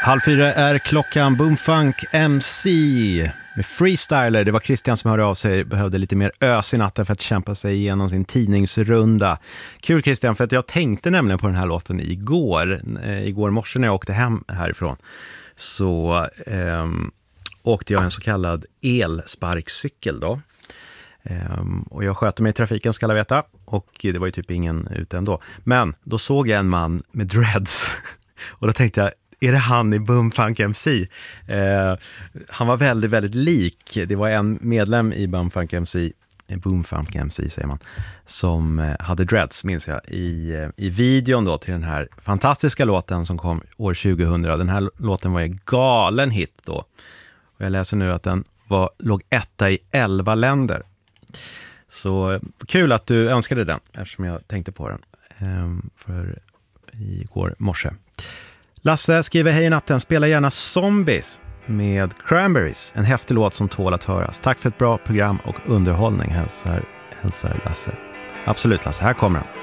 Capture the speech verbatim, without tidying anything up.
Halv fyra är klockan. Boomfunk M C med Freestyler. Det var Christian som hörde av sig. Behövde lite mer ös i natten för att kämpa sig igenom sin tidningsrunda. Kul Christian, för att jag tänkte nämligen på den här låten igår. Eh, igår morse när jag åkte hem härifrån. Så eh, åkte jag en så kallad elsparkcykel då. Um, och jag sköter mig i trafiken, ska alla veta. Och det var ju typ ingen ute ändå. Men då såg jag en man med dreads. Och då tänkte jag, är det han i Boomfunk M C? Uh, han var väldigt, väldigt lik. Det var en medlem i Boomfunk M C, Boomfunk M C säger man, som uh, hade dreads, minns jag, i, uh, i videon då till den här fantastiska låten som kom år tjugohundra. Den här låten var en galen hit då. Och jag läser nu att den var, låg etta i elva länder. Så kul att du önskade den, eftersom jag tänkte på den um, för igår morse. Lasse skriver: hej natten, spela gärna Zombies med Cranberries, en häftig låt som tål att höras. Tack för ett bra program och underhållning, hälsar, hälsar Lasse. Absolut Lasse, här kommer den.